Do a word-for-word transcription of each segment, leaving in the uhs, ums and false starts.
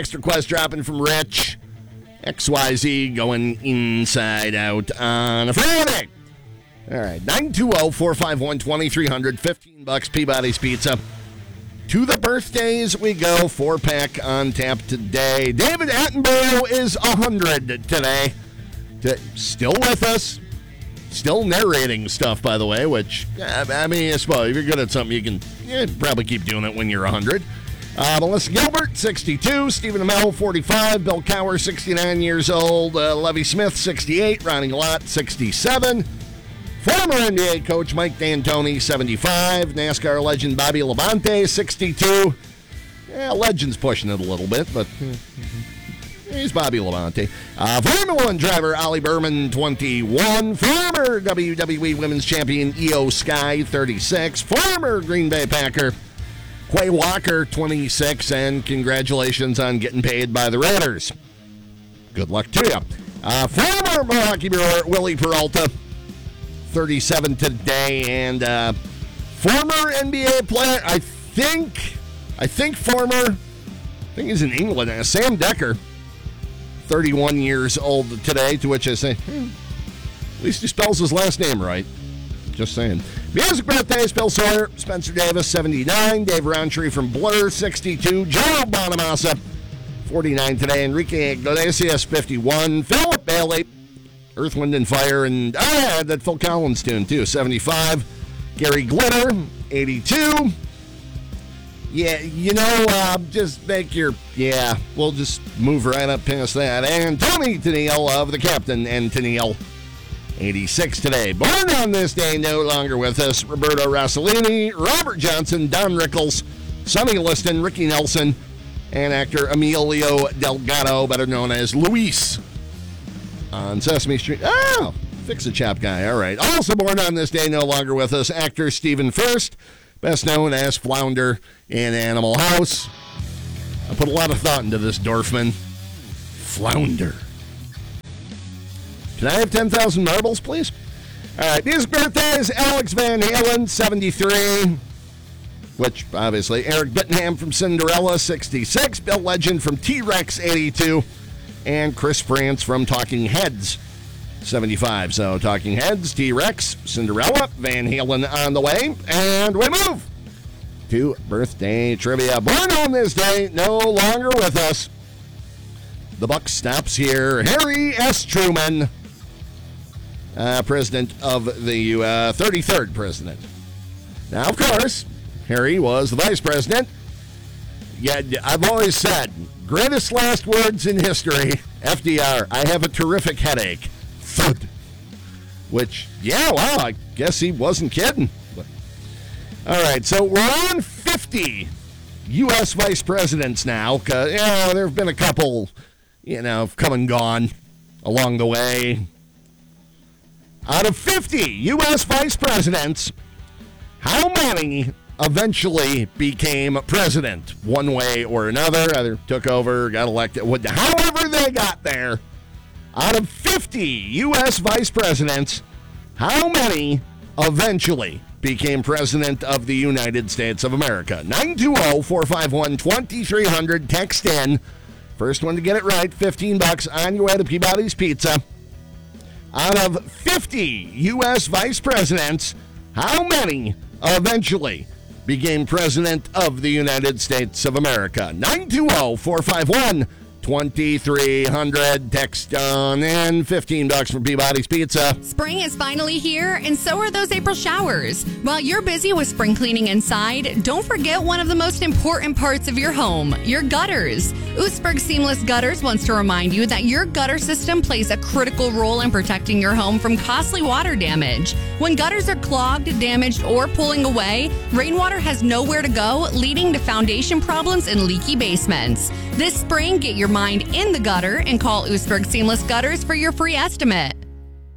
Next request dropping from Rich. X Y Z going inside out on a Friday. All right, nine two zero, four five one, two three zero zero, fifteen bucks, Peabody's Pizza. To the birthdays we go, four-pack on tap today. David Attenborough is one hundred today. Still with us. Still narrating stuff, by the way, which, I mean, I suppose if you're good at something, you can yeah, probably keep doing it when you're one hundred. Uh, Melissa Gilbert, sixty-two. Stephen Amell, forty-five. Bill Cower, sixty-nine years old. Uh, Levy Smith, sixty-eight. Ronnie Lott, sixty-seven. Former N B A coach Mike D'Antoni, seventy-five. NASCAR legend Bobby Labonte, sixty-two. Yeah, legend's pushing it a little bit, but he's Bobby Labonte. Uh, Formula One driver Ollie Berman, twenty-one. Former W W E Women's Champion Io Sky, thirty-six. Former Green Bay Packer Quay Walker, twenty-six. And congratulations on getting paid by the Raiders. Good luck to you. Uh, former Milwaukee Brewer Willie Peralta, thirty-seven today, and uh, former N B A player, I think, I think former, I think he's in England, uh, Sam Decker, thirty-one years old today, to which I say, hmm, at least he spells his last name right. Just saying. Music birthdays, Bill Sawyer, Spencer Davis, seventy-nine, Dave Roundtree from Blur, sixty-two, Joe Bonamassa, forty-nine today, Enrique Iglesias, fifty-one, Philip Bailey, Earth, Wind, and Fire, and I had that Phil Collins tune, too, seventy-five. Gary Glitter, eighty-two. Yeah, you know, uh, just make your, yeah, we'll just move right up past that. And Tony Tennille of The Captain and Tennille, eighty-six today. Born on this day, no longer with us, Roberto Rossellini, Robert Johnson, Don Rickles, Sonny Liston, Ricky Nelson, and actor Emilio Delgado, better known as Luis, on Sesame Street. Oh, Fix-A-Chop guy. All right. Also born on this day, no longer with us, actor Stephen Furst, best known as Flounder in Animal House. I put a lot of thought into this, Dorfman. Flounder. Can I have ten thousand marbles, please? All right. Music birthdays, Alex Van Halen, seventy-three. Which, obviously, Eric Bittenham from Cinderella, sixty-six. Bill Legend from T-Rex, eighty-two. And Chris France from Talking Heads, seventy-five. So Talking Heads, T-Rex, Cinderella, Van Halen on the way. And we move to birthday trivia. Born on this day, no longer with us. The buck stops here. Harry S. Truman, uh, president of the uh, thirty-third president. Now, of course, Harry was the vice president. Yeah, I've always said, greatest last words in history, F D R, I have a terrific headache. Thud. Which, yeah, wow, I guess he wasn't kidding. But, all right, so we're on fifty U S vice presidents now. Cause, you know, there have been a couple, you know, come and gone along the way. Out of fifty U S vice presidents, how many eventually became president one way or another, either took over, got elected, however they got there? Out of fifty U S vice presidents, how many eventually became president of the United States of America? nine two zero, four five one, two three zero zero, text in. First one to get it right, fifteen bucks on your way to Peabody's Pizza. Out of fifty U S vice presidents, how many eventually became president of the United States of America? nine two zero, four five one, two three zero zero. Text on in. fifteen bucks for Peabody's Pizza. Spring is finally here, and so are those April showers. While you're busy with spring cleaning inside, don't forget one of the most important parts of your home, your gutters. Oostburg Seamless Gutters wants to remind you that your gutter system plays a critical role in protecting your home from costly water damage. When gutters are clogged, damaged, or pulling away, rainwater has nowhere to go, leading to foundation problems and leaky basements. This spring, get your mind in the gutter and call Oostburg Seamless Gutters for your free estimate.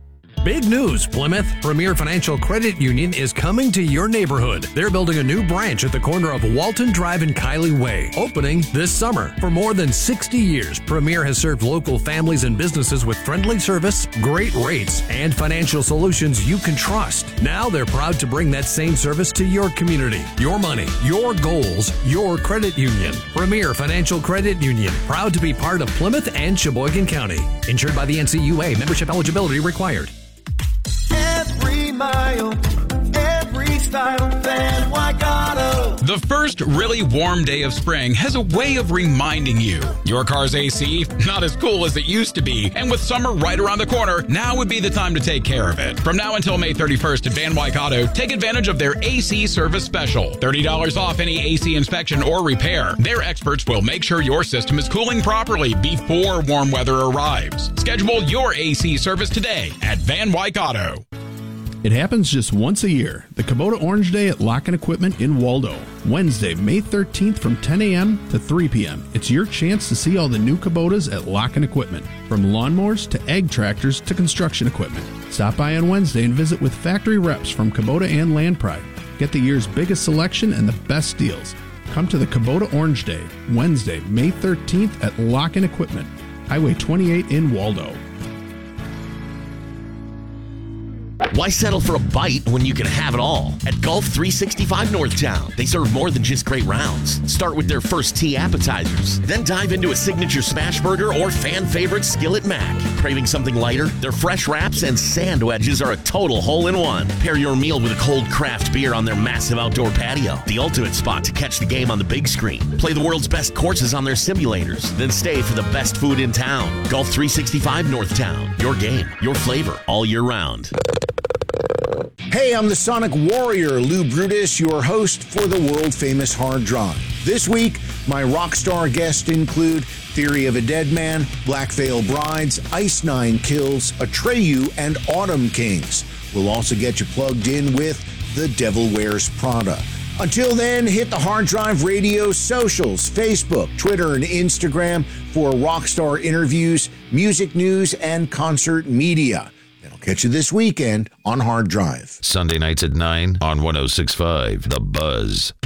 Big news, Plymouth. Premier Financial Credit Union is coming to your neighborhood. They're building a new branch at the corner of Walton Drive and Kiley Way, opening this summer. For more than sixty years, Premier has served local families and businesses with friendly service, great rates, and financial solutions you can trust. Now they're proud to bring that same service to your community. Your money, your goals, your credit union. Premier Financial Credit Union, proud to be part of Plymouth and Sheboygan County. Insured by the N C U A. Membership eligibility required. Every mile, every style, Van Wyck Auto. The first really warm day of spring has a way of reminding you your car's A C, not as cool as it used to be, and with summer right around the corner, now would be the time to take care of it. From now until May thirty-first at Van Wyck Auto, take advantage of their A C service special. thirty dollars off any A C inspection or repair. Their experts will make sure your system is cooling properly before warm weather arrives. Schedule your A C service today at Van Wyck Auto. It happens just once a year, the Kubota Orange Day at Lock and Equipment in Waldo. Wednesday, May thirteenth from ten a.m. to three p.m. It's your chance to see all the new Kubotas at Lock and Equipment, from lawnmowers to ag tractors to construction equipment. Stop by on Wednesday and visit with factory reps from Kubota and Land Pride. Get the year's biggest selection and the best deals. Come to the Kubota Orange Day, Wednesday, May thirteenth at Lock and Equipment, Highway twenty-eight in Waldo. Why settle for a bite when you can have it all? At Golf three sixty-five Northtown, they serve more than just great rounds. Start with their first tee appetizers, then dive into a signature smash burger or fan favorite skillet mac. Craving something lighter? Their fresh wraps and sand wedges are a total hole-in-one. Pair your meal with a cold craft beer on their massive outdoor patio, the ultimate spot to catch the game on the big screen. Play the world's best courses on their simulators, then stay for the best food in town. Golf three sixty-five Northtown, your game, your flavor, all year round. Hey, I'm the Sonic Warrior, Lou Brutus, your host for the world-famous Hard Drive. This week, my rock star guests include Theory of a Dead Man, Black Veil Brides, Ice Nine Kills, Atreyu, and Autumn Kings. We'll also get you plugged in with The Devil Wears Prada. Until then, hit the Hard Drive Radio socials, Facebook, Twitter, and Instagram for rockstar interviews, music news, and concert media. Catch you this weekend on Hard Drive. Sunday nights at nine on one oh six point five The Buzz.